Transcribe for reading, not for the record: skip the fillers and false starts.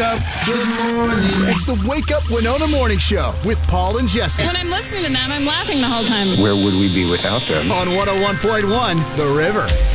up. Good morning. It's the Wake Up Winona Morning Show with Paul and Jesse. When I'm listening to them, I'm laughing the whole time. Where would we be without them? On 101.1 The River.